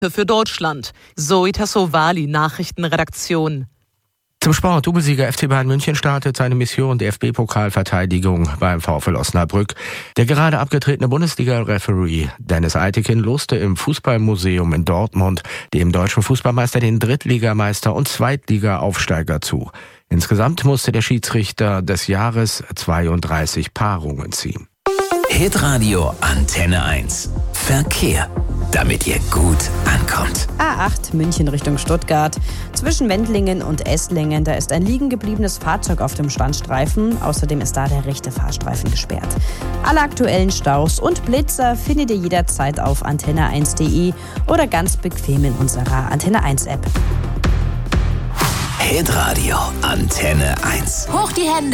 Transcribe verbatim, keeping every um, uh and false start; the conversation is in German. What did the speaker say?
für Deutschland. Zoe Tassovali, Nachrichtenredaktion. Zum Sport. Doublesieger F C Bayern München startet seine Mission D F B-Pokalverteidigung beim VfL Osnabrück. Der gerade abgetretene Bundesliga-Referee Dennis Eitekin loste im Fußballmuseum in Dortmund dem deutschen Fußballmeister den Drittligameister und Zweitliga-Aufsteiger zu. Insgesamt musste der Schiedsrichter des Jahres zweiunddreißig Paarungen ziehen. Hitradio Antenne eins. Verkehr. Damit ihr gut ankommt. A acht München Richtung Stuttgart. Zwischen Wendlingen und Esslingen, da ist ein liegen gebliebenes Fahrzeug auf dem Standstreifen. Außerdem ist da der rechte Fahrstreifen gesperrt. Alle aktuellen Staus und Blitzer findet ihr jederzeit auf antenne eins punkt de oder ganz bequem in unserer Antenne eins App. Hitradio Antenne eins. Hoch die Hände!